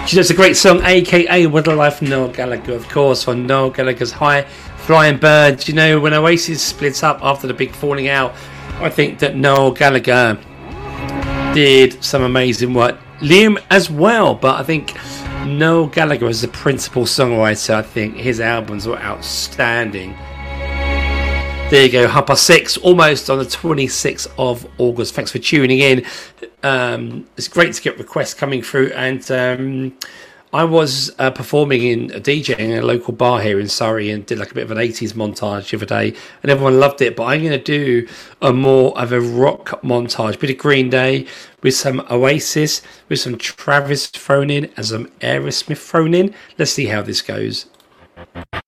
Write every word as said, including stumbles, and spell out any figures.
She does a great song, aka What a Life from Noel Gallagher, of course, on Noel Gallagher's High Flying Birds. You know, when Oasis splits up after the big falling out, I think that Noel Gallagher did some amazing work. Liam as well, but I think Noel Gallagher as the principal songwriter, I think his albums were outstanding. There you go, half past six, almost on the twenty-sixth of August. Thanks for tuning in. Um, it's great to get requests coming through, and um, I was uh, performing in a DJing in a local bar here in Surrey and did like a bit of an eighties montage the other day, and everyone loved it. But I'm going to do a more of a rock montage, bit of Green Day with some Oasis, with some Travis thrown in and some Aerosmith thrown in. Let's see how this goes.